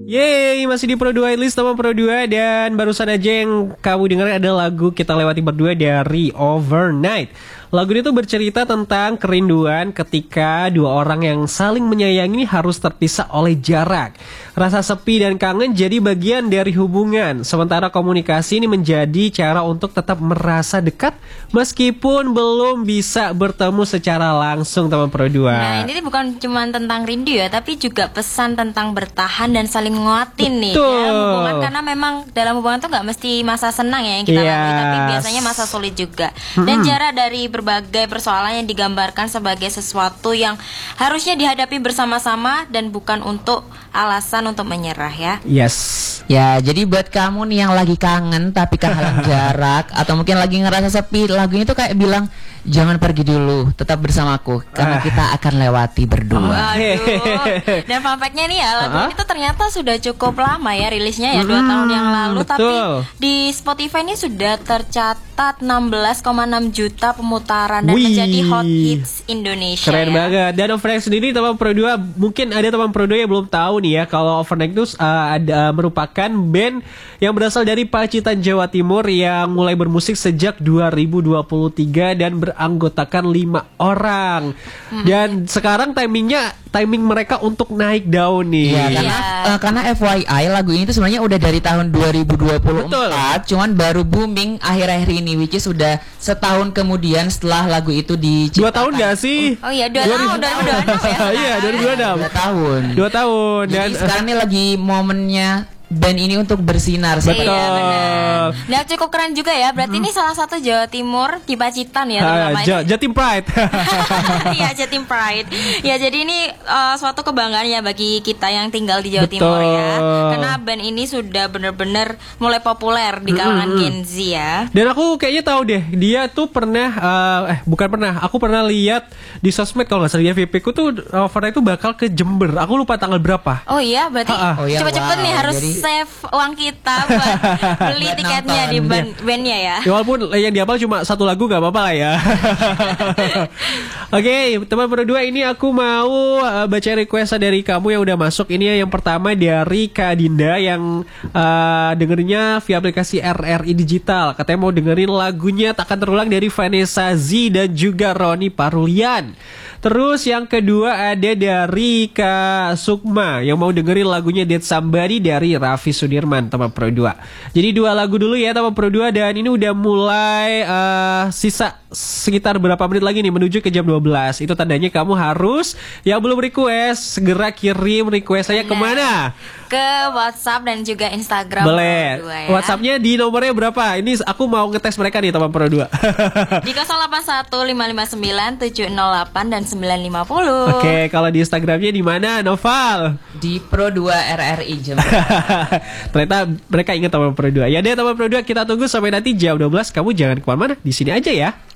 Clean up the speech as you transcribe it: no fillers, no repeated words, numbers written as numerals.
Yeay, masih di Pro 2 List sama Pro 2. Dan barusan aja yang kamu dengar ada lagu Kita Lewati Berdua dari Overnight. Lagu ini tuh bercerita tentang kerinduan ketika dua orang yang saling menyayangi ini harus terpisah oleh jarak. Rasa sepi dan kangen jadi bagian dari hubungan. Sementara komunikasi ini menjadi cara untuk tetap merasa dekat meskipun belum bisa bertemu secara langsung, teman Pro 2. Nah, ini bukan cuma tentang rindu ya, tapi juga pesan tentang bertahan dan saling nguatin nih dalam hubungan, karena memang dalam hubungan tuh nggak mesti masa senang ya yang kita lalui, tapi biasanya masa sulit juga. Dan jarak dari berbagai persoalan yang digambarkan sebagai sesuatu yang harusnya dihadapi bersama-sama dan bukan untuk alasan untuk menyerah ya. Yes. Ya, jadi buat kamu nih yang lagi kangen tapi kehalang jarak atau mungkin lagi ngerasa sepi, lagu ini tuh kayak bilang jangan pergi dulu, tetap bersamaku karena kita akan lewati berdua. Dan fun fact-nya nih ya, lagu ini tuh ternyata sudah cukup lama ya rilisnya ya, 2 tahun yang lalu. Betul. Tapi di Spotify ini sudah tercatat 16,6 juta pemutaran dan menjadi hot hits Indonesia. Keren banget. Dan Overnight sendiri teman Pro 2, mungkin ada teman Pro 2 yang belum tahu nih ya, kalau Overnight itu merupakan band yang berasal dari Pacitan, Jawa Timur yang mulai bermusik sejak 2023 dan beranggotakan 5 orang. Dan sekarang timing mereka untuk naik daun nih. Ya, karena FYI lagu ini tuh sebenarnya udah dari tahun 2024. Betul. Cuman baru booming akhir-akhir ini, which is sudah setahun kemudian setelah lagu itu diciptakan. 2 tahun gak sih? Oh iya, 2 tahun, 2026 ya. Iya, 2026. 2 tahun. 2 tahun. Jadi sekarang ini lagi momennya band ini untuk bersinar. Betul. Iya, benar. Nah, cukup keren juga ya. Berarti ini salah satu Jawa Timur di Pacitan ya, terutama Jatim Pride. Iya, Jatim Pride. Ya, jadi ini suatu kebanggaan ya bagi kita yang tinggal di Jawa Timur ya. Karena band ini sudah benar-benar mulai populer di kalangan Gen Z ya. Dan aku kayaknya tahu deh, dia tuh pernah bukan pernah, aku pernah lihat di sosmed kalau nggak salah, dia VP ku tuh Overnight itu bakal ke Jember. Aku lupa tanggal berapa. Oh iya, berarti cepet-cepet nih harus save uang kita buat beli tiketnya di bandnya ya. Walaupun yang dihafal cuma 1 lagu gak apa-apa lah ya. Oke, teman berdua, ini aku mau baca request dari kamu yang udah masuk. Ini yang pertama dari Kak Dinda yang dengerinnya via aplikasi RRI Digital. Katanya mau dengerin lagunya Takkan Terulang dari Vanessa Z dan juga Roni Parulian. Terus yang kedua ada dari Kak Sukma yang mau dengerin lagunya Dead Somebody dari Raffi Sudirman, teman Pro 2. Jadi 2 lagu dulu ya teman Pro 2, dan ini udah mulai sisa sekitar berapa menit lagi nih menuju ke jam 12. Itu tandanya kamu harus, yang belum request, segera kirim request saya kemana? Ke WhatsApp dan juga Instagram. Boleh. Pro 2 ya. WhatsAppnya di nomornya berapa? Ini aku mau ngetes mereka nih teman Pro 2. Di 081559 708 dan 950. Oke, kalau di Instagramnya di mana, Noval? Di Pro 2 RRI Jember. Ternyata mereka ingat teman Pro 2. Ya deh teman Pro 2, kita tunggu sampai nanti jam 12. Kamu jangan kemana-mana, di sini aja ya.